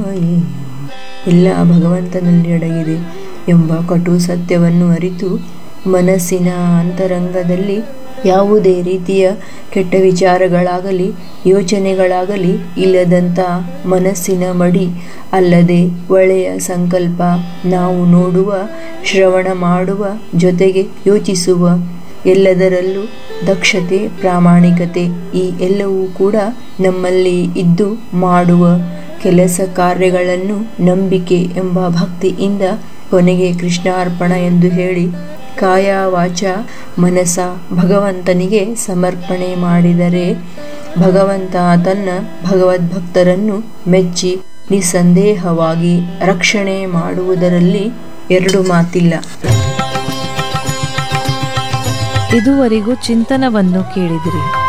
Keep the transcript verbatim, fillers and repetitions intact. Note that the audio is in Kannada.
ಮಾಯೆ ಎಲ್ಲ ಭಗವಂತನಲ್ಲಿ ಅಡಗಿದೆ ಎಂಬ ಕಟು ಸತ್ಯವನ್ನು ಅರಿತು ಮನಸ್ಸಿನ ಅಂತರಂಗದಲ್ಲಿ ಯಾವುದೇ ರೀತಿಯ ಕೆಟ್ಟ ವಿಚಾರಗಳಾಗಲಿ ಯೋಚನೆಗಳಾಗಲಿ ಇಲ್ಲದಂಥ ಮನಸ್ಸಿನ ಮಡಿ ಅಲ್ಲದೆ ಒಳ್ಳೆಯ ಸಂಕಲ್ಪ, ನಾವು ನೋಡುವ ಶ್ರವಣ ಮಾಡುವ ಜೊತೆಗೆ ಯೋಚಿಸುವ ಎಲ್ಲದರಲ್ಲೂ ದಕ್ಷತೆ, ಪ್ರಾಮಾಣಿಕತೆ ಈ ಎಲ್ಲವೂ ಕೂಡ ನಮ್ಮಲ್ಲಿ ಇದ್ದು ಮಾಡುವ ಕೆಲಸ ಕಾರ್ಯಗಳನ್ನು ನಂಬಿಕೆ ಎಂಬ ಭಕ್ತಿಯಿಂದ ಕೊನೆಗೆ ಕೃಷ್ಣಾರ್ಪಣ ಎಂದು ಹೇಳಿ ಕಾಯ ವಾಚ ಮನಸ ಭಗವಂತನಿಗೆ ಸಮರ್ಪಣೆ ಮಾಡಿದರೆ ಭಗವಂತ ತನ್ನ ಭಗವದ್ಭಕ್ತರನ್ನು ಮೆಚ್ಚಿ ನಿಸ್ಸಂದೇಹವಾಗಿ ರಕ್ಷಣೆ ಮಾಡುವುದರಲ್ಲಿ ಎರಡು ಮಾತಿಲ್ಲ. ಇದುವರೆಗೂ ಚಿಂತನವನ್ನು ಕೇಳಿದಿರಿ.